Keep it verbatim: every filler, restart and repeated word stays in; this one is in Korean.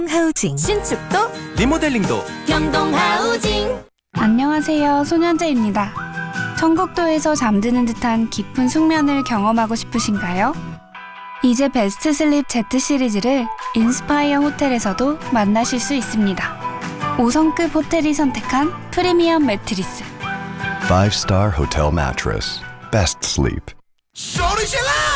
하우징 신축도 리모델링도 경동하우징. 안녕하세요, 소년재입니다. 천국도에서 잠드는 듯한 깊은 숙면을 경험하고 싶으신가요? 이제 베스트 슬립 Z 시리즈를 인스파이어 호텔에서도 만나실 수 있습니다. 오 성급 호텔이 선택한 프리미엄 매트리스. Five-star hotel mattress. Best sleep. 소리질러!